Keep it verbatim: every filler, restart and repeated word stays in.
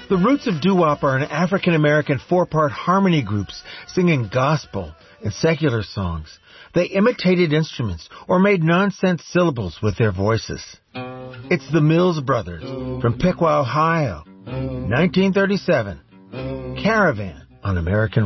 The roots of doo-wop are in African-American four-part harmony groups singing gospel and secular songs. They imitated instruments or made nonsense syllables with their voices. It's the Mills Brothers from Piqua, Ohio, nineteen thirty-seven. Caravan on American